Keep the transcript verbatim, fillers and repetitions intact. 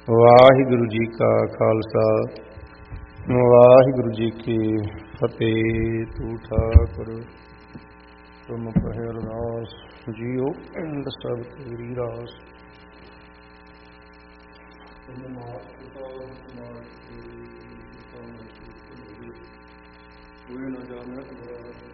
ਵਾਹਿਗੁਰੂ ਜੀ ਕਾ ਖਾਲਸਾ ਵਾਹਿਗੁਰੂ ਜੀ ਕੀ ਫਤਿਹ। ਤੂੰ ਠਾਕੁਰ ਤੁਮ ਕਹੇ ਅਰਦਾਸ ਜੀਓ ਪਿੰਡ ਸਭ ਤੇਰੀ ਰਾਸ। ਕੋਈ ਨਾ ਜਾਣੇ